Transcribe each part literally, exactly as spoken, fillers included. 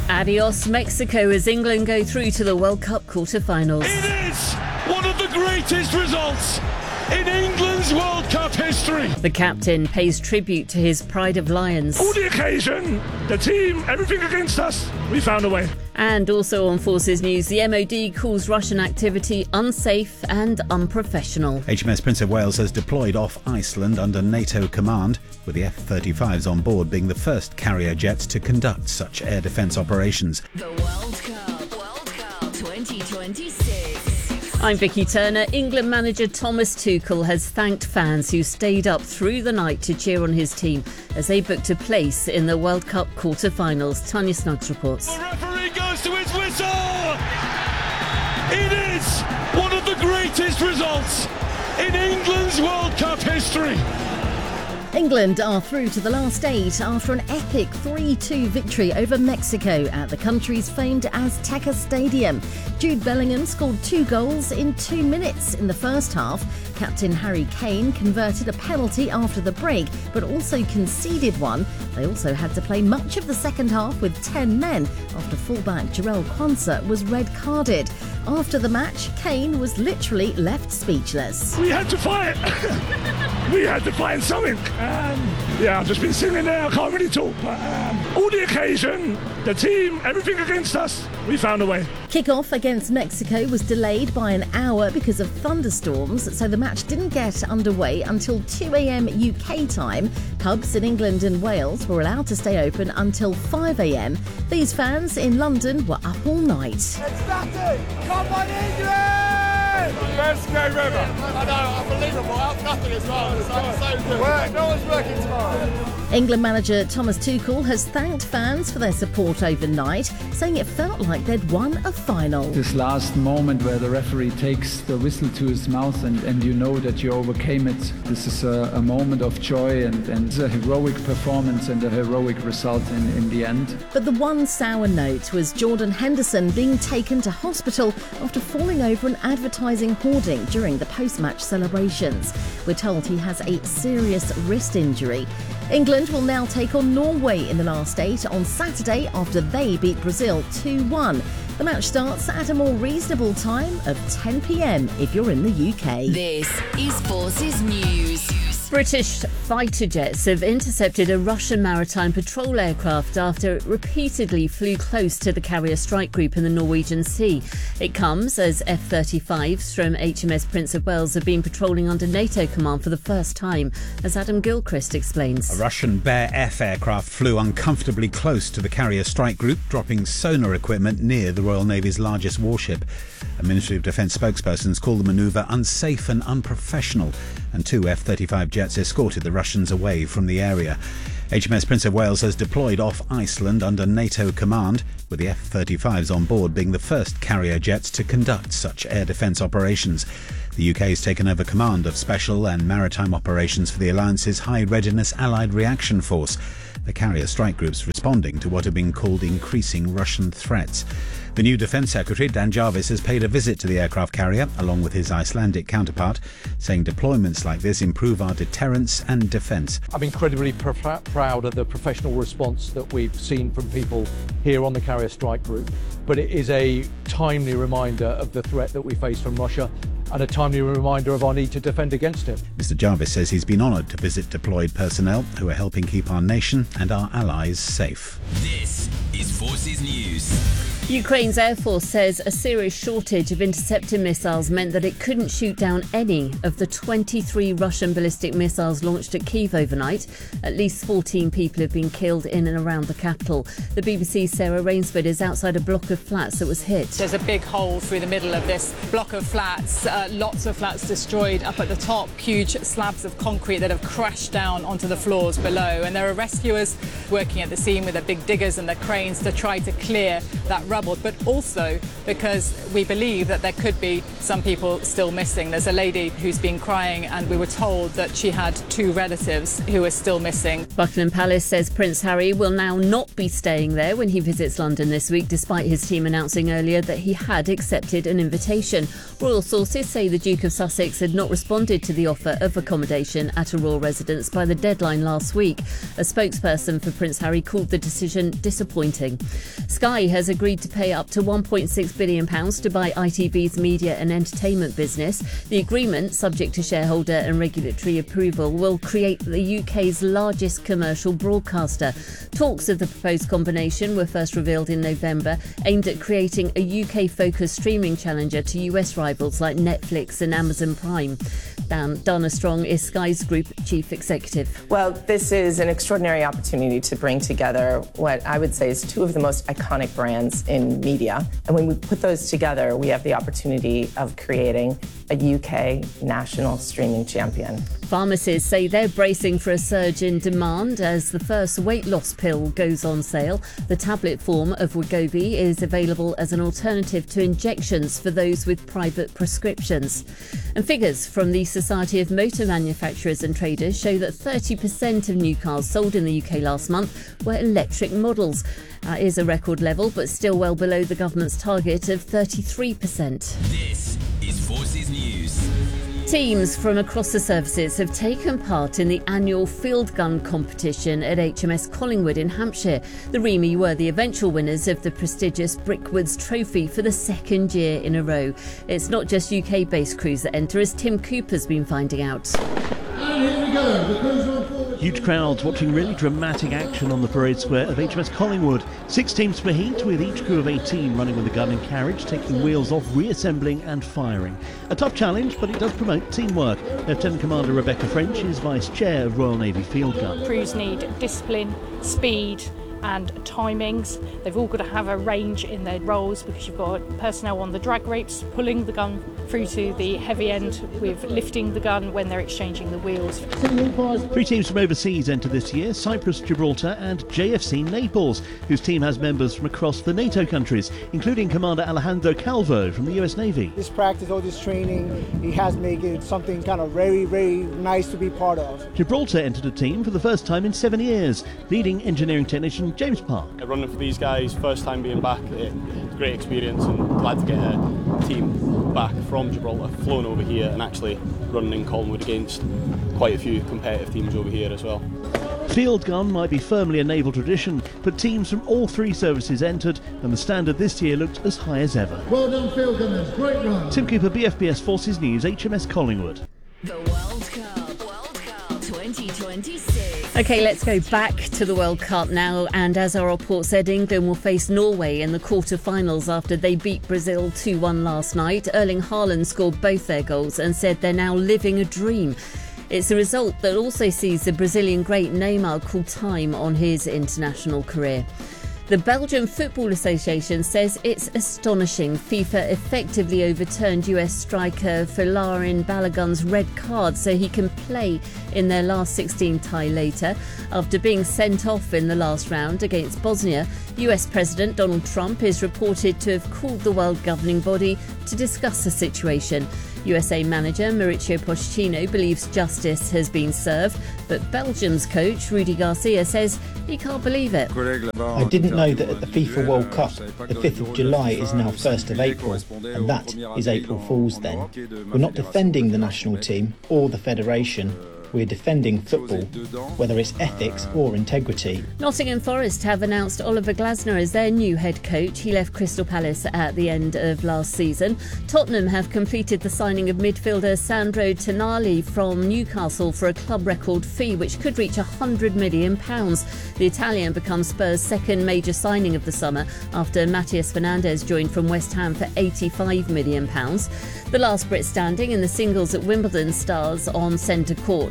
Adios Mexico as England go through to the World Cup quarter-finals. It is one of the greatest results in England's World Cup history. The captain pays tribute to his pride of Lions. All the occasion, the team, everything against us, we found a way. And also on Forces News, the M O D calls Russian activity unsafe and unprofessional. H M S Prince of Wales has deployed off Iceland under NATO command, with the F thirty-fives on board being the first carrier jets to conduct such air defence operations. The World Cup, World Cup twenty twenty-six. I'm Vicky Turner. England manager Thomas Tuchel has thanked fans who stayed up through the night to cheer on his team as they booked a place in the World Cup quarter-finals. Tanya Snuggs reports. The referee goes to his whistle! It is one of the greatest results in England's World Cup history. England are through to the last eight after an epic three two victory over Mexico at the country's famed Azteca Stadium. Jude Bellingham scored two goals in two minutes in the first half. Captain Harry Kane converted a penalty after the break, but also conceded one. They also had to play much of the second half with ten men after fullback Jarell Quansah was red-carded. After the match, Kane was literally left speechless. We had to fight. We had to find something. Um, yeah, I've just been sitting there. I can't really talk. But um, all the occasion, the team, everything against us, we found a way. Kick-off against Mexico was delayed by an hour because of thunderstorms, so the match didn't get underway until two a.m. U K time. Pubs in England and Wales were allowed to stay open until five a.m. These fans in London were up all night. It's nothing! Come on, England! Best game ever! I know, unbelievable. Out nothing as well. It's so good. Work, no one's working tomorrow. England manager Thomas Tuchel has thanked fans for their support overnight, saying it felt like they'd won a final. This last moment where the referee takes the whistle to his mouth and, and you know that you overcame it. This is a, a moment of joy and, and a heroic performance and a heroic result in, in the end. But the one sour note was Jordan Henderson being taken to hospital after falling over an advertising hoarding during the post-match celebrations. We're told he has a serious wrist injury. England will now take on Norway in the last eight on Saturday after they beat Brazil two one. The match starts at a more reasonable time of ten p.m. if you're in the U K. This is Forces News. British fighter jets have intercepted a Russian maritime patrol aircraft after it repeatedly flew close to the carrier strike group in the Norwegian Sea. It comes as F thirty-fives from H M S Prince of Wales have been patrolling under NATO command for the first time, as Adam Gilchrist explains. A Russian Bear F aircraft flew uncomfortably close to the carrier strike group, dropping sonar equipment near the Royal Navy's largest warship. A Ministry of Defence spokespersons call the manoeuvre unsafe and unprofessional, and two F thirty-five jets escorted the Russians away from the area. H M S Prince of Wales has deployed off Iceland under NATO command, with the F thirty-fives on board being the first carrier jets to conduct such air defence operations. The U K has taken over command of special and maritime operations for the Alliance's High Readiness Allied Reaction Force. The carrier strike groups responding to what have been called increasing Russian threats. The new Defence Secretary, Dan Jarvis, has paid a visit to the aircraft carrier, along with his Icelandic counterpart, saying deployments like this improve our deterrence and defence. I'm incredibly pr- proud of the professional response that we've seen from people here on the carrier strike group, but it is a timely reminder of the threat that we face from Russia and a timely reminder of our need to defend against it. Mister Jarvis says he's been honoured to visit deployed personnel who are helping keep our nation and our allies safe. This is Forces News. Ukraine's Air Force says a serious shortage of interceptor missiles meant that it couldn't shoot down any of the twenty-three Russian ballistic missiles launched at Kyiv overnight. At least fourteen people have been killed in and around the capital. The B B C's Sarah Rainsford is outside a block of flats that was hit. There's a big hole through the middle of this block of flats. Uh, lots of flats destroyed up at the top. Huge slabs of concrete that have crashed down onto the floors below. And there are rescuers working at the scene with their big diggers and their cranes to try to clear that rubble troubled, but also because we believe that there could be some people still missing. There's a lady who's been crying, and we were told that she had two relatives who are still missing. Buckingham Palace says Prince Harry will now not be staying there when he visits London this week, despite his team announcing earlier that he had accepted an invitation. Royal sources say the Duke of Sussex had not responded to the offer of accommodation at a royal residence by the deadline last week. A spokesperson for Prince Harry called the decision disappointing. Sky has agreed to pay up to one point six billion pounds to buy I T V's media and entertainment business. The agreement, subject to shareholder and regulatory approval, will create the U K's largest commercial broadcaster. Talks of the proposed combination were first revealed in November, aimed at creating a U K-focused streaming challenger to U S rivals like Netflix and Amazon Prime. Dan, Dana Strong is Sky's Group Chief Executive. Well, this is an extraordinary opportunity to bring together what I would say is two of the most iconic brands in media. And when we put those together, we have the opportunity of creating a U K national streaming champion. Pharmacists say they're bracing for a surge in demand as the first weight loss pill goes on sale. The tablet form of Wegovy is available as an alternative to injections for those with private prescriptions. And figures from the Society of Motor Manufacturers and Traders show that thirty percent of new cars sold in the U K last month were electric models. That is a record level, but still well below the government's target of thirty-three percent. This is Forces News. Teams from across the services have taken part in the annual field gun competition at H M S Collingwood in Hampshire. The Remy were the eventual winners of the prestigious Brickwoods Trophy for the second year in a row. It's not just U K-based crews that enter, as Tim Cooper's been finding out. And here we go, the crews are forward. Huge crowds watching really dramatic action on the parade square of H M S Collingwood. Six teams per heat, with each crew of eighteen running with a gun and carriage, taking wheels off, reassembling and firing. A tough challenge, but it does promote teamwork. Lieutenant Commander Rebecca French is Vice Chair of Royal Navy Field Gun. Crews need discipline, speed and timings. They've all got to have a range in their roles, because you've got personnel on the drag ropes pulling the gun through to the heavy end with lifting the gun when they're exchanging the wheels. Three teams from overseas enter this year: Cyprus, Gibraltar and J F C Naples, whose team has members from across the NATO countries, including Commander Alejandro Calvo from the U S Navy. This practice, all this training, it has made it something kind of very, very nice to be part of. Gibraltar entered a team for the first time in seven years, leading engineering technician James Park. Running for these guys, first time being back, it's a great experience, and glad to get a team back from Gibraltar, flown over here and actually running in Collingwood against quite a few competitive teams over here as well. Field gun might be firmly a naval tradition, but teams from all three services entered, and the standard this year looked as high as ever. Well done, field gunners, great run. Tim Cooper, B F B S Forces News, H M S Collingwood. The World Cup, World Cup twenty twenty-six. OK, let's go back to the World Cup now. And as our report said, England will face Norway in the quarter-finals after they beat Brazil two one last night. Erling Haaland scored both their goals and said they're now living a dream. It's a result that also sees the Brazilian great Neymar call time on his international career. The Belgian Football Association says it's astonishing FIFA effectively overturned U S striker Folarin Balogun's red card so he can play in their last sixteen tie later. After being sent off in the last round against Bosnia, U S President Donald Trump is reported to have called the world governing body to discuss the situation. U S A manager Mauricio Pochettino believes justice has been served, but Belgium's coach Rudy Garcia says he can't believe it. I didn't know that at the FIFA World Cup, the fifth of July is now first of April, and that is April Fool's then. We're not defending the national team or the federation. We're defending football, whether it's ethics or integrity. Nottingham Forest have announced Oliver Glasner as their new head coach. He left Crystal Palace at the end of last season. Tottenham have completed the signing of midfielder Sandro Tonali from Newcastle for a club record fee which could reach one hundred million pounds. The Italian becomes Spurs' second major signing of the summer after Matias Fernandes joined from West Ham for eighty-five million pounds. The last Brit standing in the singles at Wimbledon stars on centre court.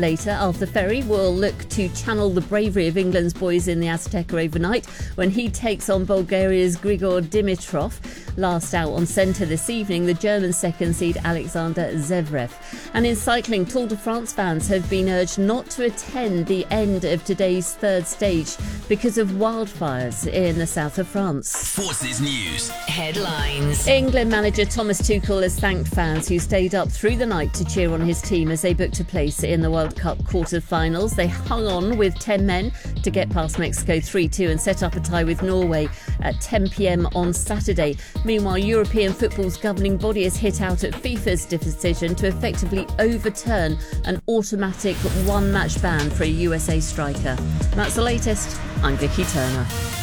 Later, Arthur Ferry will look to channel the bravery of England's boys in the Azteca overnight when he takes on Bulgaria's Grigor Dimitrov. Last out on centre this evening, the German second seed Alexander Zverev. And in cycling, Tour de France fans have been urged not to attend the end of today's third stage because of wildfires in the south of France. Forces News Headlines. England manager Thomas Tuchel has thanked fans who stayed up through the night to cheer on his team as they booked a place in the World Cup quarter-finals. They hung on with ten men to get past Mexico three two and set up a tie with Norway at ten p.m. on Saturday. Meanwhile, European football's governing body has hit out at FIFA's decision to effectively overturn an automatic one-match ban for a U S A striker. That's the latest. I'm Vicky Turner.